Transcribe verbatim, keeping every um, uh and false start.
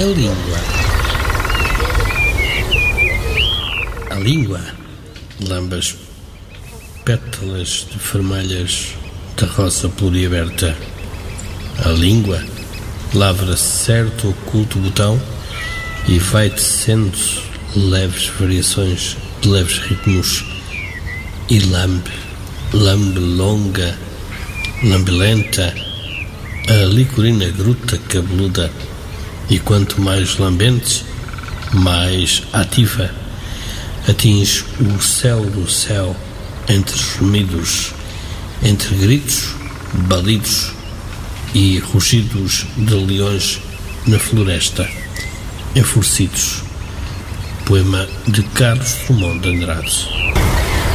A língua. A língua lamba as pétalas de vermelhas da rosa pluriaberta. A língua lavra certo oculto botão e vai tecendo leves variações de leves ritmos e lambe, lambe longa, lambe lenta, a licorina gruta cabeluda, e quanto mais lambente, mais ativa, atinge o céu do céu, entre gemidos, entre gritos, balidos e rugidos de leões na floresta, enfurecidos. Poema de Carlos Drummond de Andrade.